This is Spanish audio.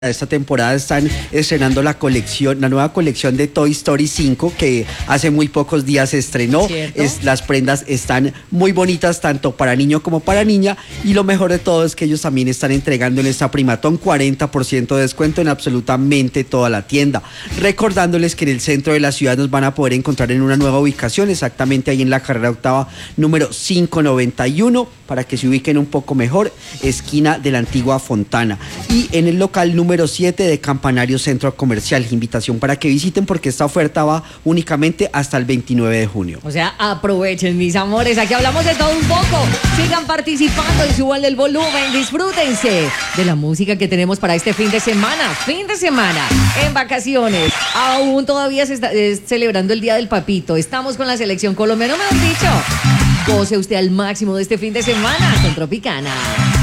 Esta temporada están estrenando la nueva colección de Toy Story 5 que hace muy pocos días se estrenó. Las prendas están muy bonitas tanto para niño como para niña, y lo mejor de todo es que ellos también están entregando en esta Primatón 40% de descuento en absolutamente toda la tienda. Recordándoles que en el centro de la ciudad nos van a poder encontrar en una nueva ubicación, exactamente ahí en la carrera octava número 591, para que se ubiquen un poco mejor, esquina de la antigua Fontana, y en el local número 7 de Campanario Centro Comercial. Invitación para que visiten, porque esta oferta va únicamente hasta el 29 de junio. O sea, aprovechen, mis amores, aquí hablamos de todo un poco. Sigan participando y suban el volumen, disfrútense de la música que tenemos para este fin de semana en vacaciones. Aún todavía se está celebrando el Día del Papito. Estamos con la selección colombiana, me han dicho. Goce usted al máximo de este fin de semana con Tropicana.